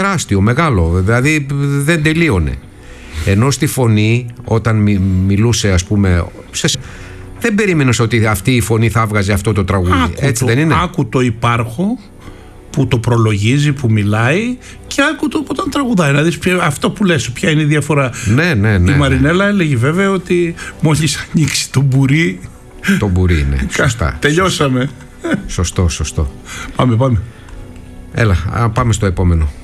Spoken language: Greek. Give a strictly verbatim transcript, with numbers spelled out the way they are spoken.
τεράστιο, μεγάλο, δηλαδή δεν τελείωνε. Ενώ στη φωνή, όταν μι, μιλούσε, ας πούμε, σε, δεν περίμενες ότι αυτή η φωνή θα βγάζει αυτό το τραγούδι. Άκου έτσι το, δεν είναι? Άκου το υπάρχω που το προλογίζει, που μιλάει, και άκου το όταν τραγουδάει. Να δεις αυτό που λες, ποια είναι η διαφορά. Ναι, ναι, ναι. Η Μαρινέλα έλεγε βέβαια ότι μόλις ανοίξει το μπουρί. Το μπουρί, ναι. Σωστά. Τελειώσαμε. Σωστό, σωστό. Πάμε, πάμε. Έλα, πάμε στο επόμενο.